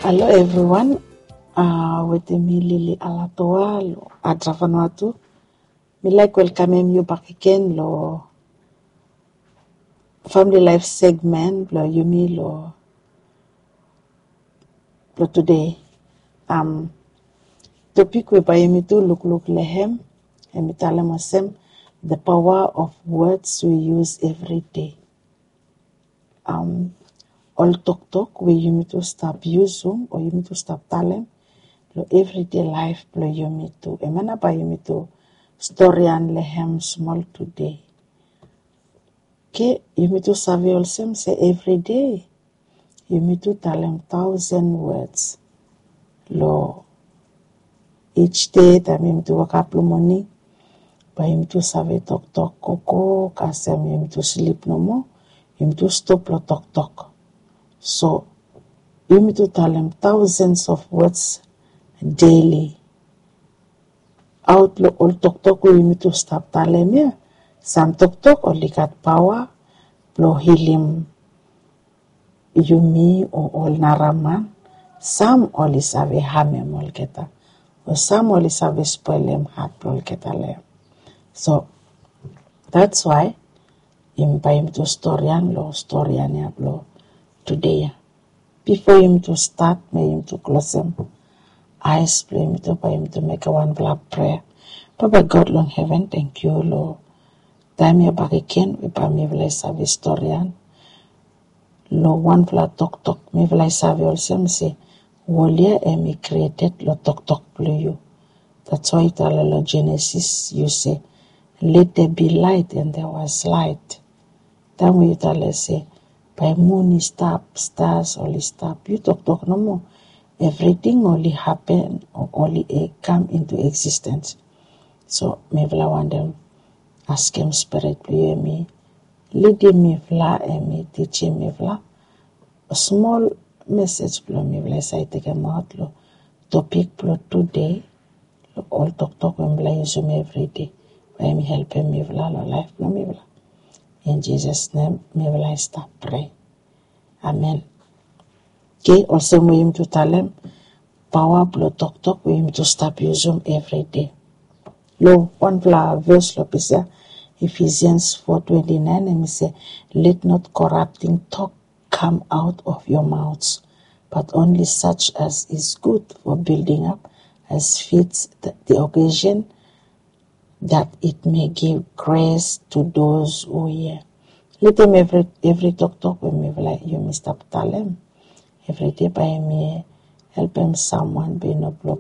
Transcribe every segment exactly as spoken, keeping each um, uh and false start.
Hello everyone, uh, with me Lily Alatoa, lo Adra Vanuatu. Me like welcome you back again, lo family life segment, lo yumi lo lo today. Um, topic we by yumi tu look look lehem, yumi talamosem, the power of words we use every day. Um, all talk talk we yumi to stop using or yumi to stop talem. Lo everyday life lo yumi to emana ba yumi to story and lehem small today. Okay, yumi to save also say every day yumi to tell them thousand words. Lo each day that yumi to wake up morning, ba yumi to save talk talk koko kasem yumi to sleep no more. Yumi to stop lo talk talk. So yumi to tell them thousands of words daily. Out lo all talk talk we yumi to stop telling me. Some talk talk only got power. Lo hilim yumi o all naraman. Some only save hamem ol keta. Or some only save spoilem hat ol keta le. So that's why im pa im to storyan lo storyan ya lo today. Before him to start, may him to close him eyes, play him to by him to make a one blood prayer. Papa God long heaven, thank you, Lord. Time you back again, we pa me vlei save historian. Lo one blood talk talk, me vlei save also say, Wolia emi created lo talk talk blue you. That's why it all lo Genesis you say, let there be light and there was light. Then we tell say, by moon is stop, stars only stop. You talk talk no more. Everything only happen or only uh, come into existence. So me vla want them ask him spirit blue me, leading me vla and me teaching me vla. A small message blue me vla say take him out lo topic blue today. Lo all talk talk when vla use me every day. By me helping me vla lo life blue me vla. In Jesus' name, me will I stop pray. Amen. Okay, also we him to tell him power blow talk talk we him to stop using every day. Lo one bla verse lo pisa Ephesians four twenty nine and me say, let not corrupting talk come out of your mouths, but only such as is good for building up, as fits the, the occasion, that it may give grace to those who hear. Let them every every talk talk with me like you may stop tell them. Every day by me help them someone be no block.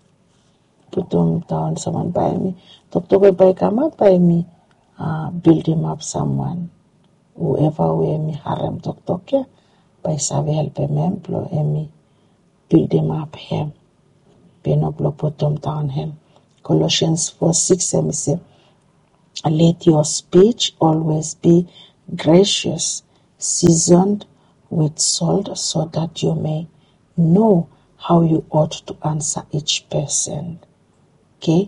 Put them down someone by me. Talk talk by come out by me. Uh, build him up someone. Whoever way me harem talk talk yeah. By save help him employ me. Build him up him. Be no block put them down him. Colossians four six me say, let your speech always be gracious, seasoned with salt, so that you may know how you ought to answer each person. Okay?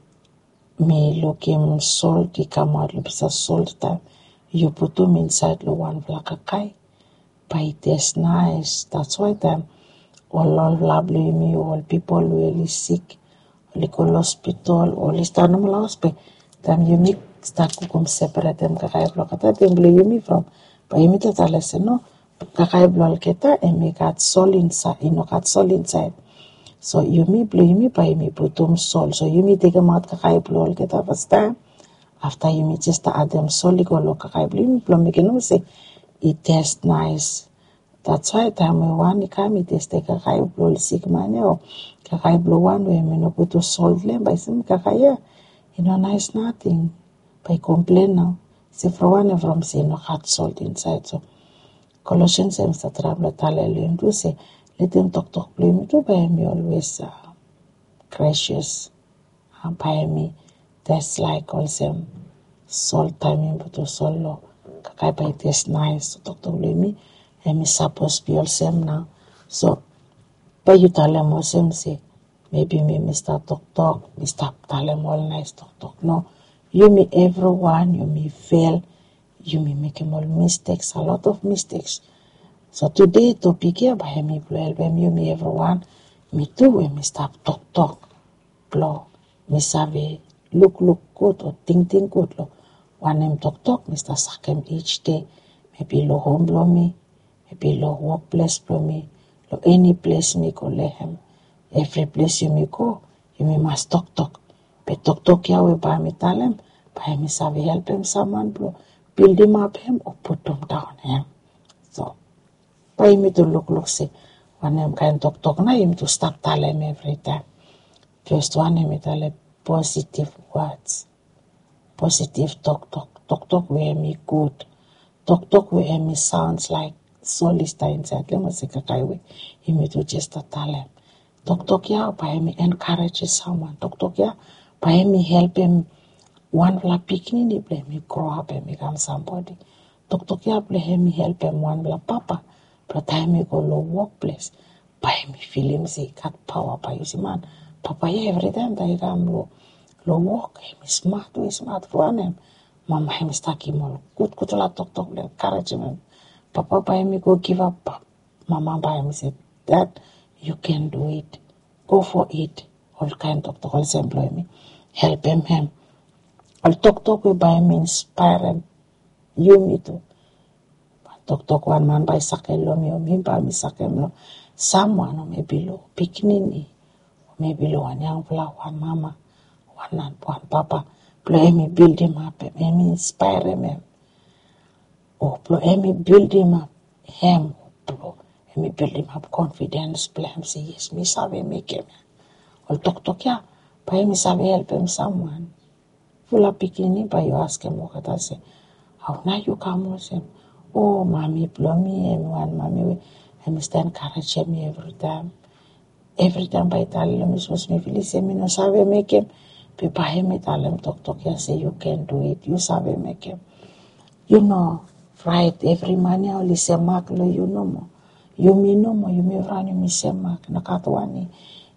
Me look him salt, he come out, look salt time. You put them inside the one vlakakai. But it is nice. That's why them all all lovely me, all people really sick. Only go hospital, only start normal hospital. Them you make start kukum separate them kakai block at them blue you me from. But you meet a lesson no kakai block keta and make got soul inside, you know got soul inside. So you me blue you me by me put them soul. So you me take them out kakai block keta first time. After you me just add them soul go look kakai blue you me blow make no say it tastes nice. That's why time we want to come it is take kakai blow sick man or kakai blow one way me no put to salt them by some kakai yeah. You know, nice nothing. By complain now. See, for one from say no hot salt inside. So Colossians seems to travel hallelujah. Do say, let them talk talk blame me. Do by me always uh, gracious. Uh, by me. That's like also salt timing but to salt low. Kakai by taste nice. So talk talk blame me. And me supposed be all same now. So by you tell them also say, maybe me Mister Talk Talk, me stop tell them all nice talk talk. No, you me everyone, you me fail, you me make them all mistakes, a lot of mistakes. So today topic here by me help you me everyone. Me too when me start talk talk. Blow. Me save look look good or think think good lo. One them talk talk, Mister Sakem each day. Maybe lo home blow me, maybe lo workplace blow me, lo any place me go let him. Every place you may go, you may must talk talk. But talk talk ya we buy me tell him, buy me save help him someone blow, build him up him or put him down him. So buy me to look look see. One them kind talk talk now him to stop tell him every time. First one him tell him positive words. Positive talk talk. Talk talk where me good. Talk talk where me sounds like solista inside. Let me say kakaiwe. Him to just tell him. Talk talk ya by me encourage someone. Talk talk ya by me help him one bla picking in play me grow up and become somebody. Talk talk ya play me help him one bla papa. But time me go low workplace. By me feel him say got power by you see man. Papa ya every time that I come low. Lo walk him smart we smart run him. Mama him stuck him all good good la talk talk encourage him. Papa by me go give up. Mama by me said that you can do it. Go for it. All kind of talk all employ me. Help him him. All talk talk we by me inspire him. You me too. Talk talk one man by sakel me or me by me sakel lo. Someone or maybe lo picnini. Maybe lo one young flower one mama. One and one papa, play me build him up, me inspire him. Oh, play me build him up, him, blow, me build him up confidence, play him say yes, me save make him. All talk talk ya, play me save help him someone. Full of bikini, by you ask him what I say. How now you come with him? Oh, mommy, blow me, and one mommy, and stand encourage me every time. Every time by tell him, me supposed me feel say me no save make him. People hear me tell them talk talk and say you can do it, you sabe make him. You know, right, every man ya only say mark lo you know more. You me know more, you me run you me say mark. Nakatwani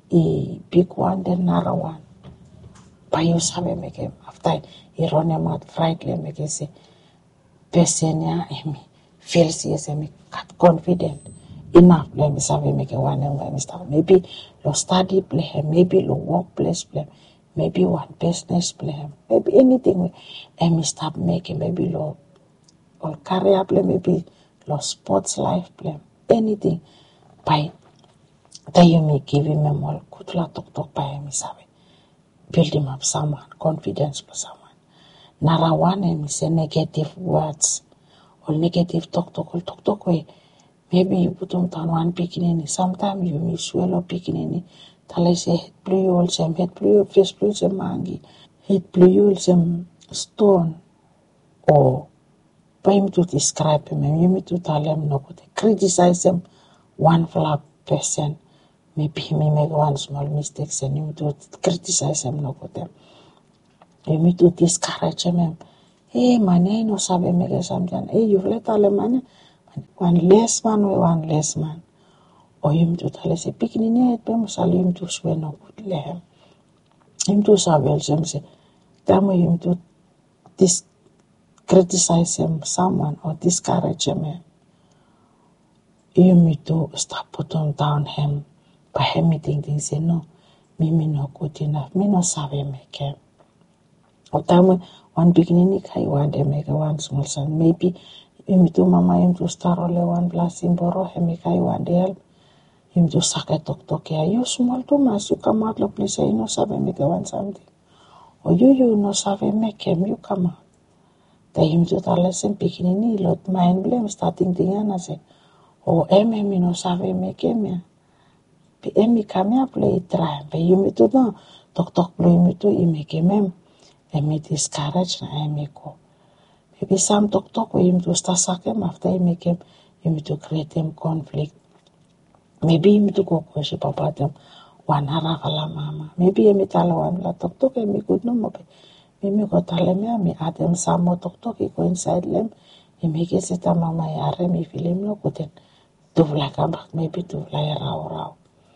e big one then narrow one. But you sabe make him. After he run him out frightened make him say person ya me feels yes me got confident. Enough let me sabe make one and when start. Maybe lo study play him, maybe lo workplace play. Maybe one business plan, maybe anything. And me start making, maybe lo, or career plan, maybe lo sports life plan, anything. By that you may give him a more good la talk talk by me sabe. Build him up someone, confidence for someone. Nara one and me say negative words or negative talk talk or talk talk way. Maybe you put them down one picking sometimes you may swell or picking Tala say head blue all some head blue face blue some mangi head blue all some stone or by him to describe him and you me to tell him no good criticize him one flap person maybe he may make one small mistakes and you to criticize him no good you me to discourage him hey man I no sabe make something hey you've let all man one less man or one less man. Or him to tell us a picking it, Bemusal him to swear no good lehem. Him to Savel him say, damn him to dis criticize him someone or discourage him. You me to stop putting down him by him meeting things say no, me me no good enough, me no save make him. Or time one beginning I want to make one small son, maybe him to mama him to start only one blessing borrow him make I want to help. Him to suck a talk talk here. You small too much, you come out the place you no sabe make one something. Or you you no sabe make him, you come out. They him to tell us in picking in lot mind blame starting the yana say. Oh eme me no sabe make him ya. Be emi come here play try. But you me to no talk talk play me to you make him emi discourage na emi go. Maybe some talk talk with him to start suck him after he make him you me to create him conflict. Maybe him to go worship about them one harakala mama. Maybe him tell one la talk talk me good no more. Maybe go tell him me add them some more talk talk go inside them. He make it sit mama yare me feel him no good. Do like a back maybe do like a row row.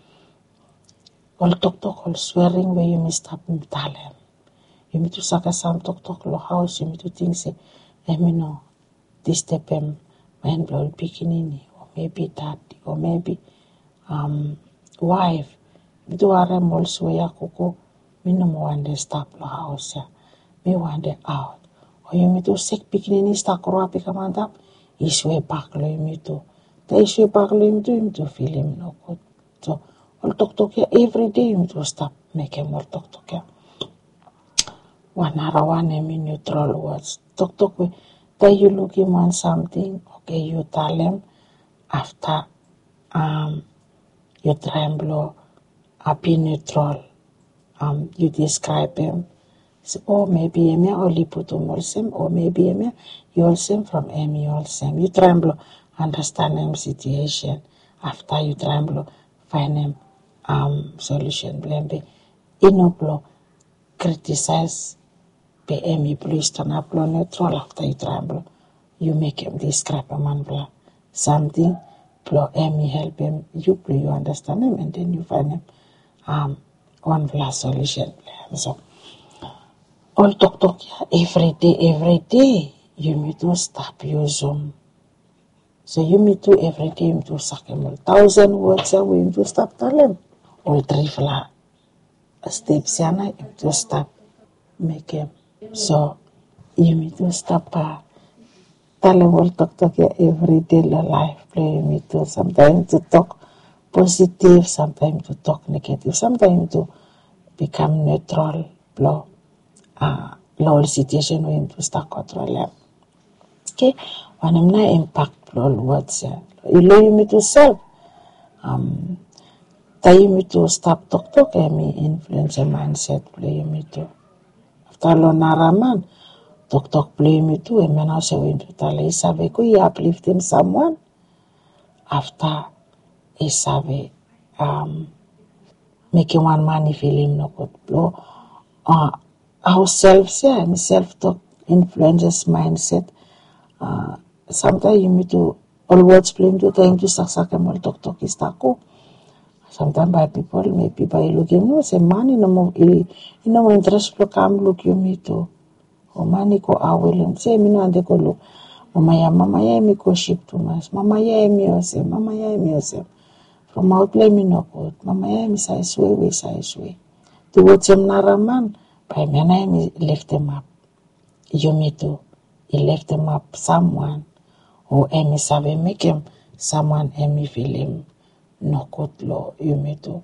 All talk talk all swearing where you must up him tell him. You me to suck some talk talk lo house you me to think say let me know this step him mind blow picking in maybe daddy, or maybe um wife. Do are also ya kuku. Me no want to stop the house ya. Me want to out. Or you me to sick picking in sta kura pikamanda. Iswe back lo you me to. The iswe back lo you me to him to feel him no good. So all talk talk ya every day you me to stop make him all talk talk ya. One hour one me neutral words. Talk talk we. Then you look him on something. Okay, you tell him after um you tremble. Uh, be neutral. Um, you describe him. So, oh, maybe Emi only put him also, or maybe Emi you also from Emi also. You tremble, understand him situation. After you tremble, find him um solution. Blame be inoblo criticize be Emi blue stand up neutral after you tremble. You make him describe a man blah something. Blow Emi help him. You blue you understand him, and then you find him. Um, one plus solution. So, all talk talk yeah, every day, every day. You need to stop your Zoom. So you need to every day you need to suck him all thousand words and we need to stop telling. All three fla steps yana you need to stop make him. So you need to stop uh, telling all talk talk yeah, every day the life play you need to sometimes to talk positive, sometimes to talk negative, sometimes to become neutral, blow, uh, low situation we to start control. Okay, when I'm not impact blow words, you know you me to self. Um, that you me to stop talk talk, I me influence a mindset play you me to. After lo naraman, talk talk play me to, and man also we to tell Isabe, go you uplifting someone. After Isabe, um. making one money feeling no good blow. Uh, ourselves, yeah, and self-talk influences mindset. Uh, sometimes you need to all words blame to time to saksak and all talk talk is tako. Sometimes by people, maybe by looking, no, say money no more, you know, interest flow come look you me to. Or money go away, say me no and they go look. Mama ya, mama ya, me go ship too much. Mama ya, me also, mama ya, me also. From out play me no good. Mama ya mi size way, way size way. Towards him naraman, by mena mi lift him up. You me too. He lift him up someone. Or emi save make him someone emi feel him no good law. You me too.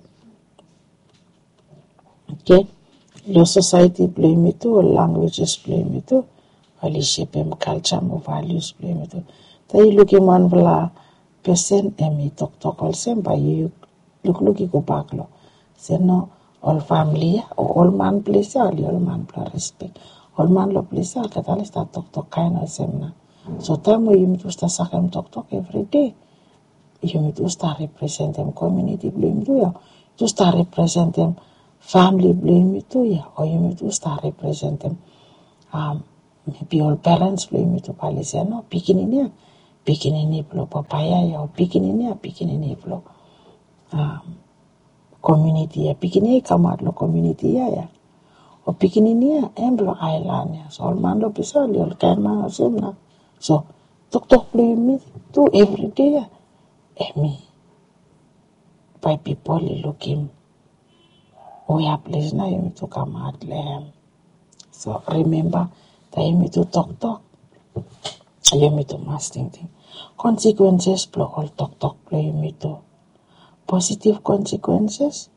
Okay? Law society play me too, languages play me too. Only shape him culture, more values play me too. Then you look him one vla person emi talk talk all same by you look look you go back law. Say no all family or all man place all all man play respect. All man lo place all katali start talk talk kind of same na. So time where you need to start sakam talk talk every day. You need to start represent them community blame to ya. To start represent them family blame to ya. Or you need to start represent them um maybe all parents blame you to police no picking in here. Picking in blow papaya ya picking in ya picking in blow um community ya picking in come out lo community ya ya or picking in ya emblo island ya so all man lo bisa all can man na so talk talk play me to every day ya emi by people looking we are please now you to come out lem so remember that you need to talk talk you need to masting thing consequences blow all talk talk play you need to positive consequences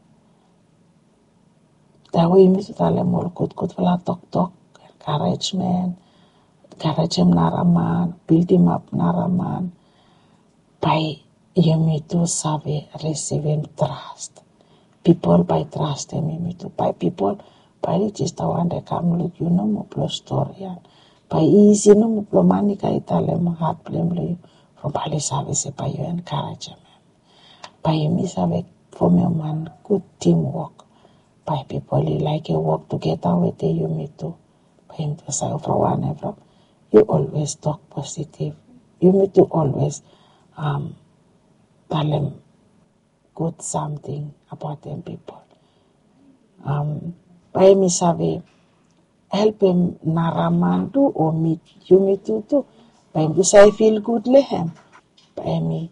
that way you need to tell them all good good for talk talk encouragement encourage him naraman build him up naraman by you need to survey receiving trust people by trust them you need to by people by it is the one that come look you know more plus story by easy no more money ka itale mo heart blame you from Bali service by you encourage them by you miss avec for me man good teamwork by people you like you work together with you need to by him to say for one ever you always talk positive you need to always um tell them good something about them people um by me sabe help him naramandu or meet you meet you too by him to say feel good lehem by me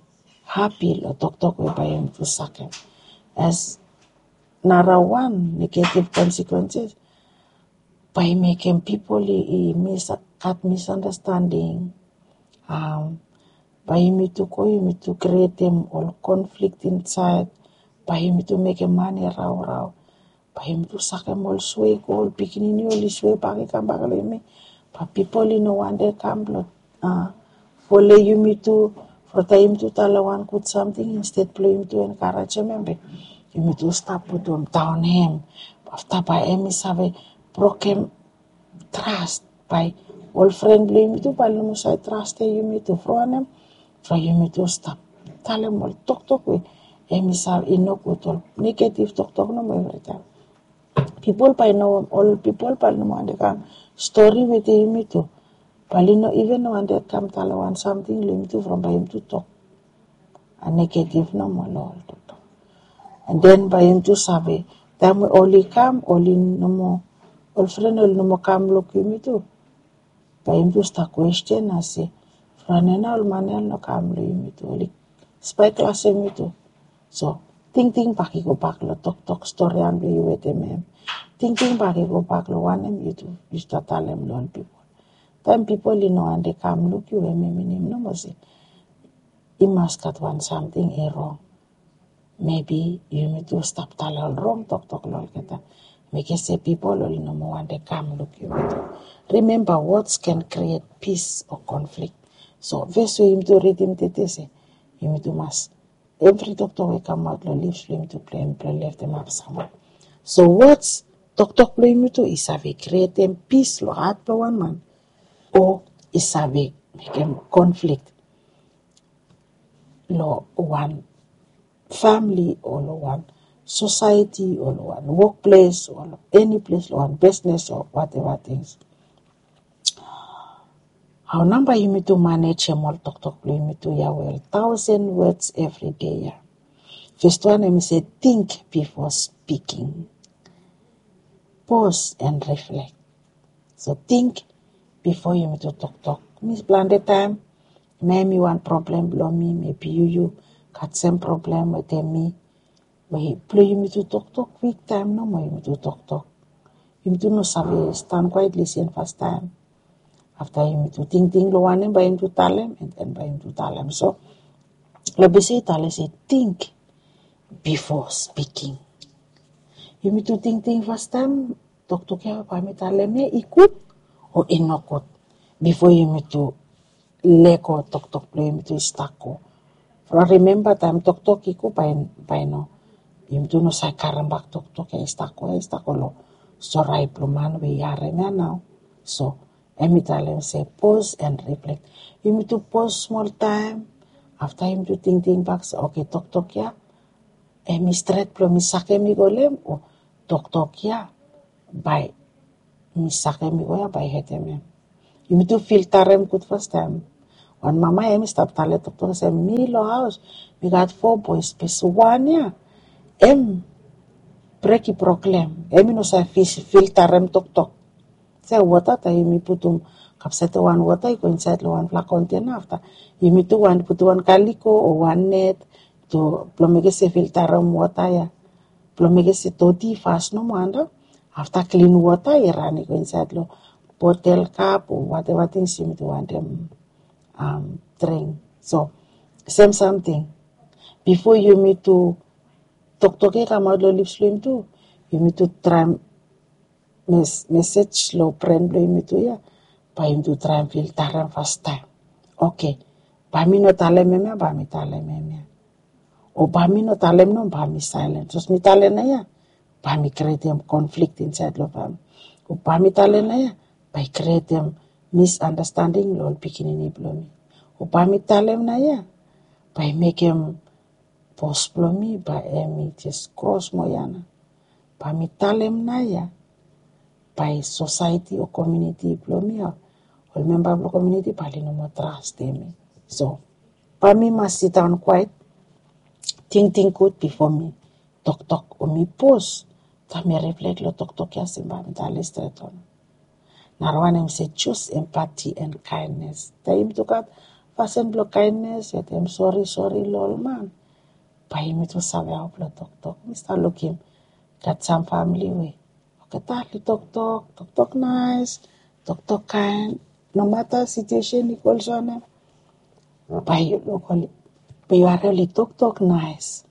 happy lo tok tok we by him to sakem. As nara one negative consequences by making people i, i mis at misunderstanding. Um, by him to go, him to create them all conflict inside. By him to make a money raw raw. By him to sakem all sway all beginning all sway back come back me. But people in no one they come blood. Uh, for lay you me to for time to tell one good something instead play him to encourage him. You me to stop put them down him. After by him is have a broken trust by all friend blame to by no side trust you me to from him. For you me to stop. Tell him all talk talk with him is have in no good all negative talk talk no more every time. People by know all people by no one they come story with him me too. Palino even when they come tell one something limit to from by him to talk. A negative no more all talk talk. And then by him to survey. Then we only come only no more all friend all no more come look you me too. By him to start question I say Franena all manel no come lo you me too. Only spy class me too. So think think back you go back lo talk talk story and you with him. Think think back you go back lo one him you too. You start tell him lo people. Then people you know and they come look you and me name no more say. You must got one something a wrong. Maybe you need to stop telling wrong talk talk lol keta. Make say people only no more and they come look you with. Remember words can create peace or conflict. So verse you to read him to say you need to must every doctor will come out lo leaves him to play and play left them up someone. So words talk talk play me to is have create them peace lo heart for one man or is have make them conflict lo one family or one society or one workplace or any place or one business or whatever things. How number you me to manage them all talk talk you me to ya well thousand words every day. Yeah. First one I me say think before speaking. Pause and reflect. So think before you me to talk talk. Miss plan the time. Maybe one problem below me, maybe you you got some problem with me. But play you me to talk talk quick time no more you me to talk talk. You me to no sabi stand quiet listen first time. After you me to think think lo one by him to tell him and then by him to tell him. So let me say tell say think before speaking. You me to think think first time talk talk ya by me tell him ikut or inokut before you me to leko tok tok play me to stako. For remember time tok tok iku by by no. You do no sa karambak tok tok ya stako ya stako lo. So right pluman we yare me now. So emi tell him say pause and reflect. You need to pause small time. After him to think think back say okay tok tok ya. Emi straight plo mi sake mi golem o tok tok ya by mi sake mi go ya by hetem. You need to filter him good first time. When mama emi stop tale tok tok say me lo house. We got four boys. Plus one ya. Em breaki proclaim. Emi no sa filter him tok tok. Say water ta emi putum kapsete one water go inside lo one flat container after. You need to one put one calico or one net to plomege se filter him water ya. Plomege se toti fast no manda. After clean water you run go inside lo bottle cup or whatever things you need to want them um drink. So same something. Before you need to talk talk come out lo lips swim too. You need to try mes message lo friend lo you need to ya. By him to try and filter them first time. Okay. By me no tale me me by me tale me me. O by me no tale me no by me silent. Just me tale na ya. By me create them conflict inside lo family. O by me tale na ya. By create them misunderstanding lo beginning below me. O by me tale na ya. By make him post below me by me just cross moyana. By me tale na ya. By society or community below me. Or member of the community pali no more trust me. So by me must sit down quiet. Think think good before me talk talk or me pause. Ta me reflect lo talk talk ya simba me tale straight on. Narwan him say choose empathy and kindness. Ta him to got person blow kindness, yet I'm sorry, sorry, lol, man. By him to sabe how blow talk talk. Mister look him, got some family way. Okay, that talk talk, talk talk nice, talk talk kind. No matter situation equals on him. By you look only, but you are really talk talk nice.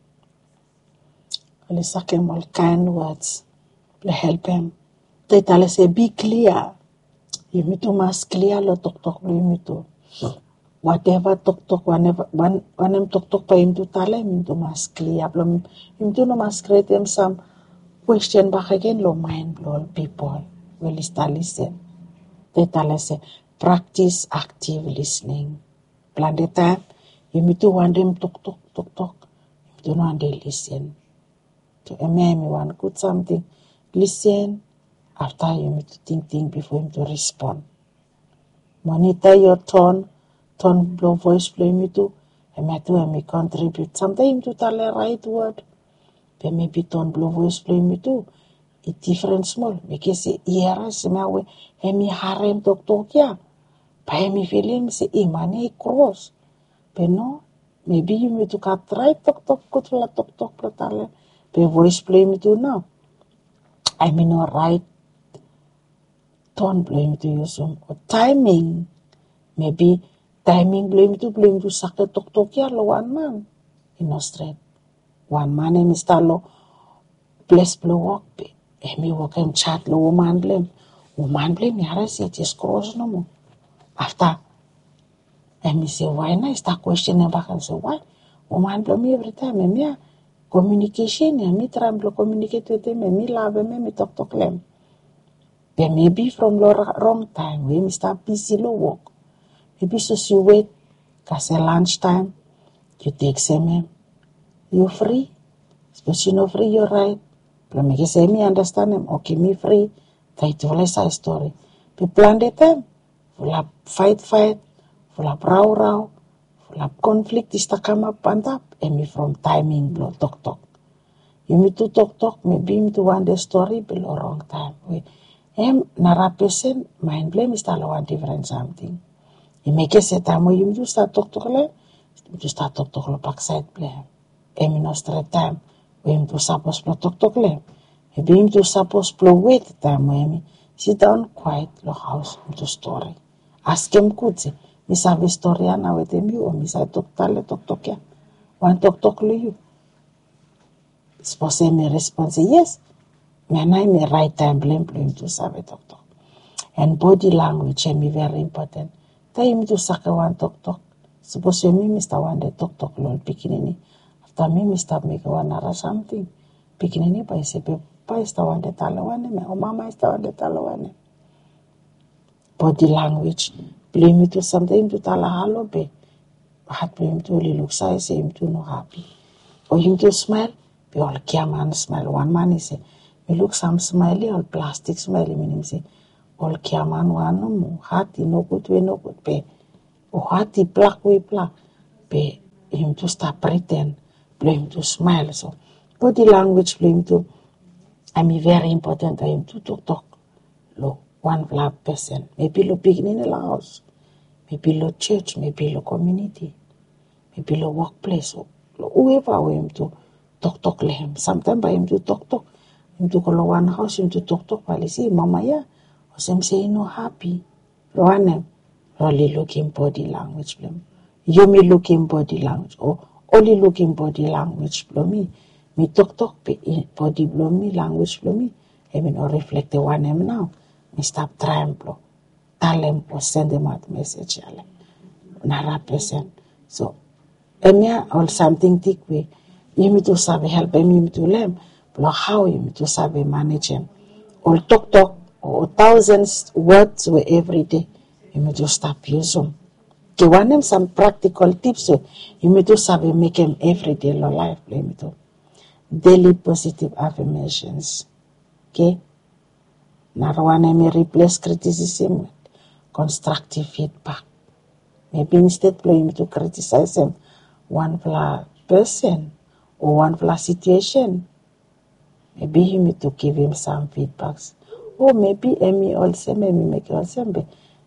Only suck him all kind words. Play help him. They tell us be clear. You need to mas clear lo talk talk lo you need to. Whatever talk talk, whenever one one him talk talk pa him to tell him to mas clear. Him to no mas create him some question back again lo mind blow people will start listen. They tell us practice active listening. Plan the time. You need to want them talk talk talk talk. You don't want they listen. To me, me want good something. Listen. After you need to think think before him to respond. Monitor your tone. Tone blow voice play me too. And me too and me contribute. Sometimes to tell the right word. But maybe tone blow voice play me too. It different small. Because here se me we and me harem talk talk ya. But me feeling me say e money cross. But no. Maybe you need to cut right talk talk good for la talk talk pro tale. But voice play me too now. I mean no right tone play me to use some or timing. Maybe timing blame to blame to sakit tok tok ya lo one man. In Australia. One man em istalo bless blow walk be. Emi walk em chat lo woman blame. Woman blame yara si just cross no mo. After emi say why na start questioning back and say why? Woman blame me every time. Emi ya communication ya me try to communicate with him. Emi love him. Emi talk talk lem. Then maybe from the wrong time. We start busy lo walk. Maybe so you wait, cause lunchtime, you take some, you free. Suppose you no free, you're right. But me say me understand him. Okay, me free. Try to tell a story. We plan the time. Full of fight, fight. Full of row, row. Full of conflict. Is to come up and up. And me from timing blow talk talk. You me to talk talk. Maybe me to want the story below wrong time. We, em nara person mind blame is to one different something. You make a set time where you just start talk talk le, you just start talk talk le backside blame. Em in Australia time where you suppose to talk talk le. Maybe you just suppose to wait time where you sit down quiet lo house into story. Ask him good say, me have a story na with him you or me say talk tale talk talk ya. One talk talk le you. Suppose me respond say yes. Me na me right time blame blame to have talk talk. And body language is very important. Time to saka one talk talk. Suppose you me Mister one day talk talk lol pikinini. After me Mister make one or something. Pikinini pa ise pe pa ista one day tala one me. O mama ista one day tala one. Body language. Blame me to something to tala hello be. Hat blame to only look say say him to no happy. Or him to smile. Be all kia man smile. One man is say me look some smiley all plastic smiley meaning say. All kiaman wano mo hati no good we no good pe o hati black we black pe him to start pretend blame to smile so body language blame to I mean very important for him to talk talk lo one black person maybe lo big in the house maybe lo church maybe lo community maybe lo workplace or lo whoever we him to talk talk le him sometimes by him to talk talk him to go lo one house him to talk talk while see mama ya or some say no happy. Roane, only looking body language blame. You me looking body language or only looking body language blow me. Me talk talk body blow me language blow me. I mean or reflect the one em now. Me stop trying blow. Tell them or send them out message yale. Nara person. So emia or something thick way. You me to sabe help him, you me to learn. But how you me to sabe manage him. Or talk talk. Or thousands words were every day. You may just stop using. Okay, one them some practical tips. So you may just have make them every day in life. Blame it all. Daily positive affirmations. Okay. Now one may replace criticism with constructive feedback. Maybe instead blame to criticize them one for person or one for situation. Maybe you need to give him some feedbacks. Or maybe Emi also maybe make also be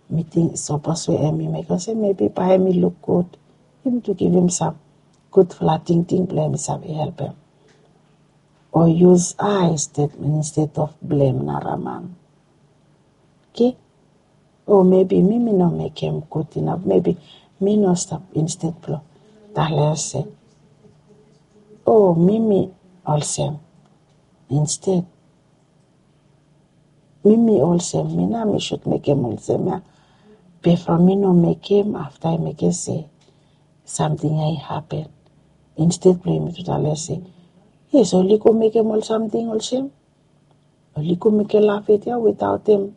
meeting suppose we Emmy make us say maybe by me look good. Him to give him some good flatting thing, blame some help him. Or use I statement instead of blame Naraman. Okay? Or maybe me me no make him good enough. Maybe me no stop instead blow. Tale say. Oh, Mimi also. Instead. Mimi also. Me na me should make him also. Me But from me no make him after I make him say something I happen. Instead play me to tell say, yes, only go make him all something also. Only go make him laugh at you without him.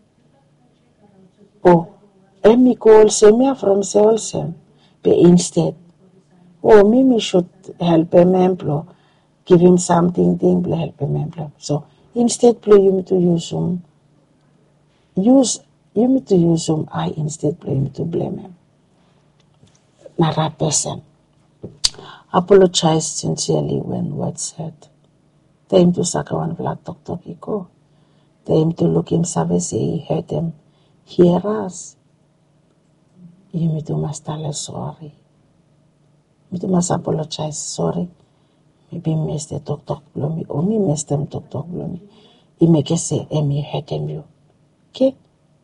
Oh, and me go also me from say also. But instead, oh, Mimi should help him employ, give him something, thing, help him employ. So instead play you me to use him. Use you me to use him, I instead play me to blame him. Not that person. Apologize sincerely when words hurt. Tell him to suck one black talk talk he go. Tell him to look himself and say he hurt him. Hear us. You me to must tell us sorry. Me to must apologize, sorry. Maybe miss the talk talk below me, or me miss them talk talk below me. He make us say, Emmy hurt him you. Okay?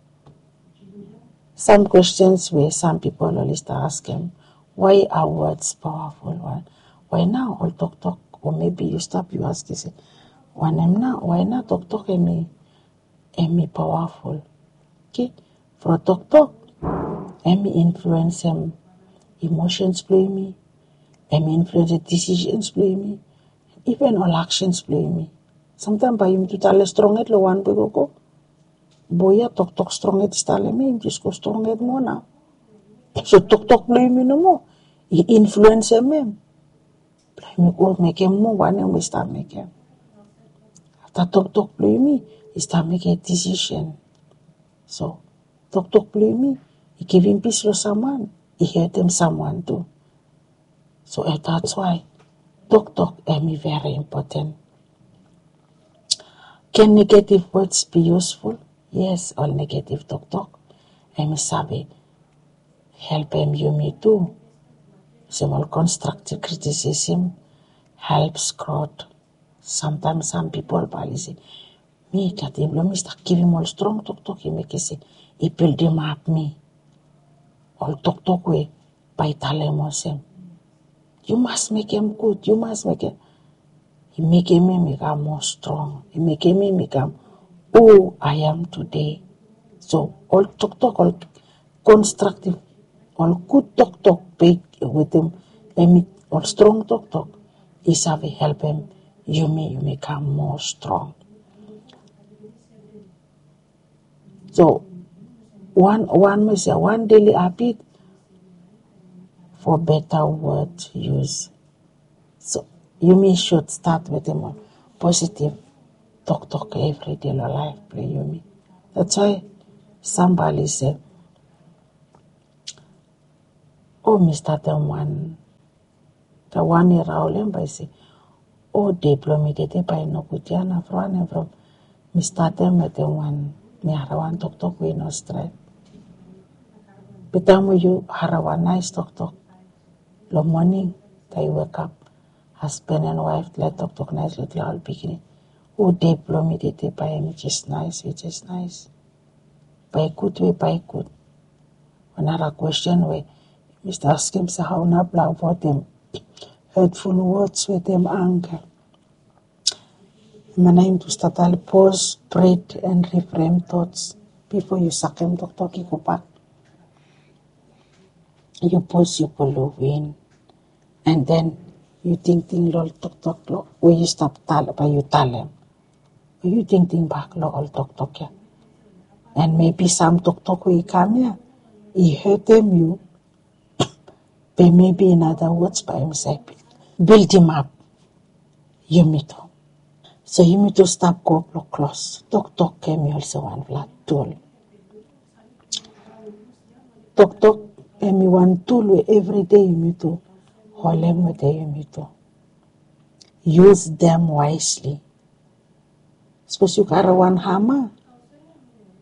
Some questions where some people always ask him, why are words powerful? Why, why now all talk talk? Or maybe you stop, you ask, you say, why now? Why not talk talk Emmy? Emmy powerful. Okay? For talk talk, Emmy influence him. Emotions play me. Emmy influence decisions play me. Even all actions play me. Sometimes by him to tell a strong it lo one go go. Boya talk talk strong it style me, just go strong it more now. So talk talk play me no more. He influence him. Play me go make him more one and we start making. After talk talk play me, he start making a decision. So talk talk play me, he give him peace to someone, he hurt him someone too. So that's why talk talk Emmy very important. Can negative words be useful? Yes, all negative talk talk. Emmy sabi help him you me too. Small constructive criticism helps growth. Sometimes some people probably say, me that him lo me start give him all strong talk talk, he make it say, he build him up me. All talk talk way by telling him. You must make him good. You must make him. He make him become more strong. He make him become who I am today. So all talk talk, all constructive, all good talk talk, big with him, and all strong talk talk, is how we help him. You may you become more strong. So one one may say one daily habit for better word use. So you may should start with him on positive talk talk every day of life play you me. That's why somebody say, oh me start them one the one year old by say, oh diploma they by no good yana from and from me start them with the one me harawan talk talk we no stress. But then you harawan nice talk talk. The morning they wake up, husband and wife let talk talk nice little all beginning. Oh diploma they by which is nice, which is nice. By good way, by good. Another question where Mister ask him so how not black for them hurtful words with them anger. My name to start all pause, breathe and reframe thoughts. Before you suck him talk talk you go back. You pause, you pull in. And then you think think lol talk talk lo where you stop tell by you tell him. You think think back lo all talk talk yeah. And maybe some talk talk we come here. He hurt them you. But maybe in other words by himself. Build him up. You meet him. So you need to stop go block close. Talk talk came also one flat tool. Talk talk came one tool every day you meet to hold them with you meet to. Use them wisely. Suppose you carry one hammer.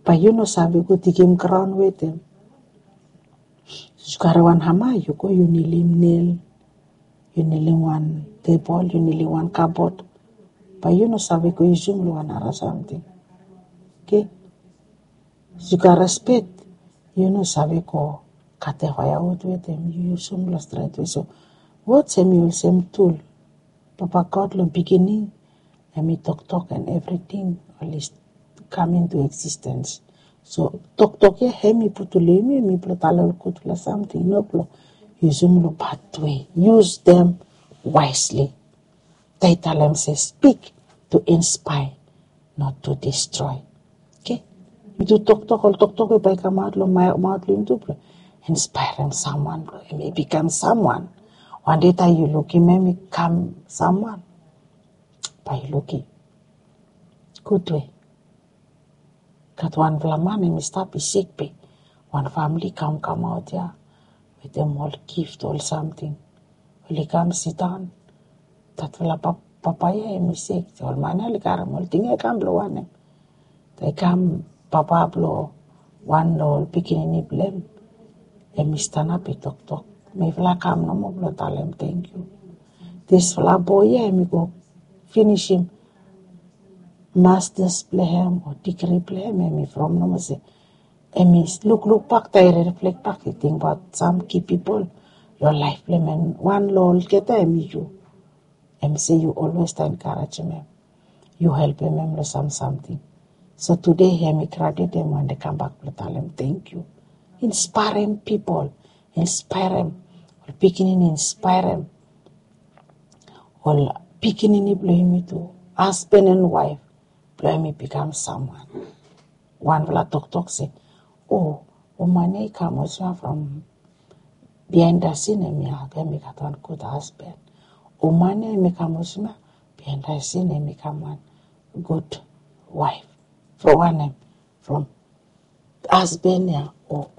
But you no sabi go tikim crown with them. Sukarawan hama, you go you nilim nail, you nilim one table, you nilim one cupboard. But you no sabi go you zoom one or something. Okay? Suka respect, you no sabi go kate hoya out with them, you use some lost right way. So what same you same tool. Papa God lo beginning, and me talk talk and everything at least come into existence. So talk talk ya he mi putuli mi mi plotalo kutula something no plo use them lo bad way. Use them wisely. They tell them say speak to inspire, not to destroy. Okay? You do talk talk all talk talk by come out lo my mouth lo into plo. Inspiring someone bro. It may become someone. One day you look he may become someone. By looking. Good way. Kat one vlaman me stop be sick be. One family come come out here with them all gift or something. Will come sit down. That vla papaya me sick. All man all karam all thing I come blow one. They come papa blow one all picking any blame. And me stand up talk talk. Me vla come no more blow tell him thank you. This vla boy me go finish him. Masters play him or degree play him and me from no say. And me look look back there reflect back the thing about some key people your life play man one lol get them you. And me say you always encourage me. You help him remember some something. So today he me credit them when they come back to tell him thank you. Inspiring people. Inspire him. Or picking inspire him. Or picking in blow me to husband and wife. Blow me become someone. One vla talk talk say, oh, oh money comes from behind the scene and me I me got one good husband. Oh money me comes behind the scene and me come one good wife. For one name from husband yeah, or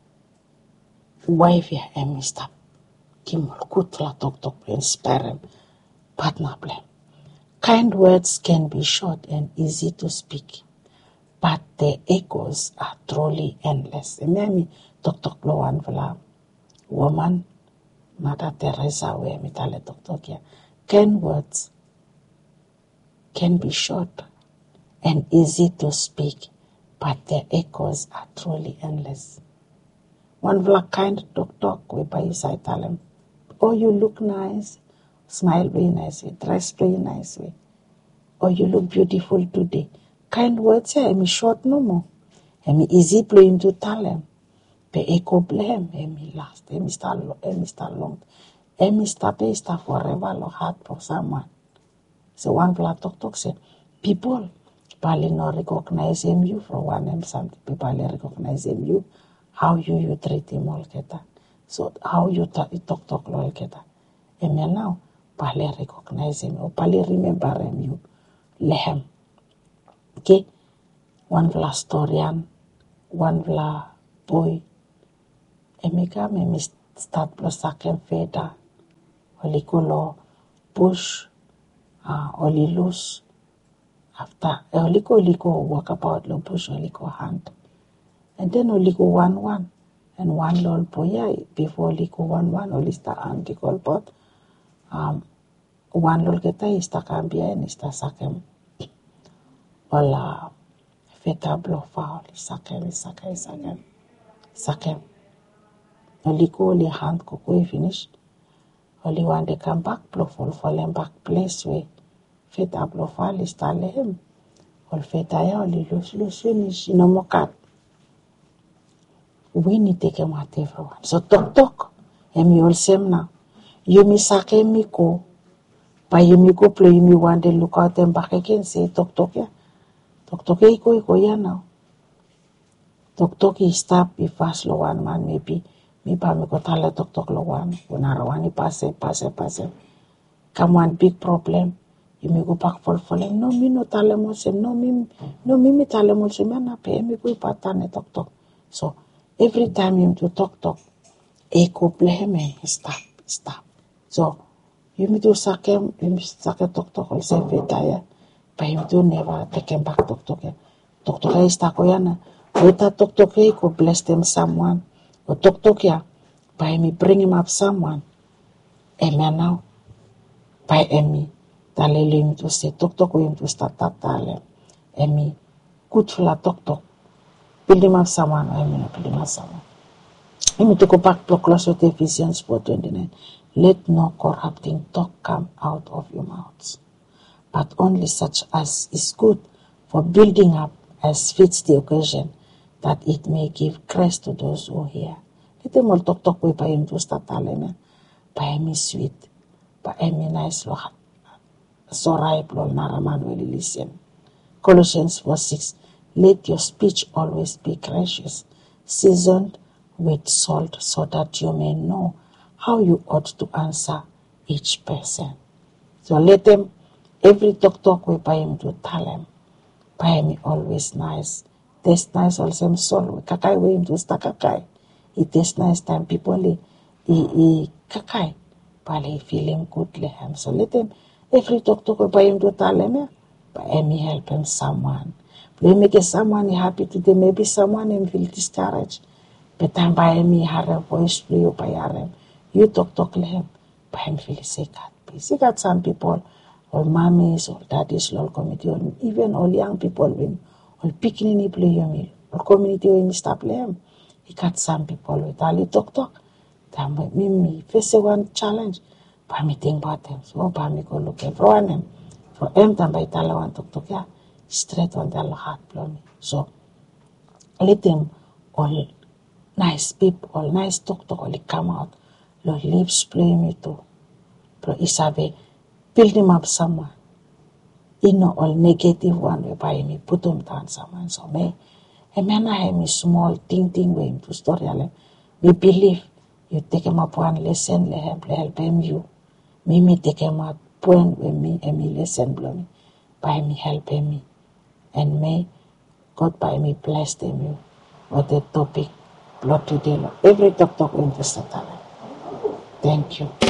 wife yeah, and me stop. Kim good vla talk talk inspire him. Partner play. Kind words can be short and easy to speak, but their echoes are truly endless. Maybe talk talk blow one vla woman, Mother Teresa where me tell talk talk here. Kind words can be short and easy to speak, but their echoes are truly endless. One vla kind talk talk we by his side tell him, oh you look nice. Smile very nicely, dress very nicely. Or you look beautiful today. Kind words say, I'm short no more. I'm easy playing to tell him. Be echo blame, I'm last, I'm start long. I'm start pay start forever lo hard for someone. So one black talk talk say, people probably not recognize him you for one and something. People recognize him you, how you you treat him all get that. So how you talk talk all get that. And now, Pale recognize him or Pale remember him you lehem. Okay? One vla storian, one vla boy. Emika me mi start plus sakem feda. Oli kulo push, uh, oli loose. After oli ko oli ko walk about lo push oli ko hand. And then oli ko one one. And one lol boy before oli ko one one oli start hand call pot. Um, one lol kita ista cambia en ista sakem ola feta blofa oli sakem sakem sakem sakem oli ko oli hand ko ko finish oli one de come back blofol fallen back place we feta blofa oli sta lehem ol feta ya oli lus lus finish no mo kat we need to take him everyone so tok tok em yol sem na you mi sakem mi ko pa you mi go play me one day look out them back again say tok tok ya tok tok e ko ko ya now tok tok is stop be fast lo one man maybe me pa me ko tala tok tok lo one una rawani passe passe passe come one big problem you me go back for for no me no tala mo se no me no me me tala mo se me na pe me ko patane tok tok so every time you to talk talk e ko blame stop stop so you me do sakem, you me sakem tok tok all say fetaya, but you do never take him back tok tok ya. Tok tok ya ista ko yana, With a talk talk here, go bless them someone. Or talk talk here, by me bring him up someone. Amen now. By Emmy, Dalele him to say talk talk him to start that tale. Emmy, good for la talk talk. Build him up someone, Emmy, build him up someone. Emmy to go back to close with Ephesians four twenty-nine. Let no corrupting talk come out of your mouths, but only such as is good for building up as fits the occasion, that it may give grace to those who hear. Let them all talk talk by him to start telling by me sweet, by me nice, Lord. So ripe, Lord, Naraman will listen. Colossians four six. Let your speech always be gracious, seasoned with salt, so that you may know how you ought to answer each person. So let them, every talk talk we buy him to tell him, buy me always nice. Taste nice also soul. Kakai we him to sta kakai. It tastes nice time people i i kakai. But feel him good lehem. So let them, every talk talk we buy him to tell him, buy me help him someone. They make someone happy today, maybe someone him feel discouraged. But time buy me have a voice play or buy him. You talk talk to him, but him feel sick at peace. You got some people, or mommies, or daddies, or community, or even all young people, when all picking in play your meal, or community when you stop him. You got some people with all talk talk. Then me me face one challenge, but me think about them. So but me go look for one them. For them, then by tell one talk talk yeah, straight on their heart blow me. So let them all nice people, all nice talk talk, all come out. Lord, lips play me too. But isabe, build him up someone. You know, all negative one we buy me, put them down someone. So me, a man I have me small thing thing way to story. We believe you take him up one lesson, let help, help him you. Me me take him up point with me and me lesson blow me. By me help me. And may God by me bless them you. What the topic, blood today, every talk talk in the Satan. Thank you.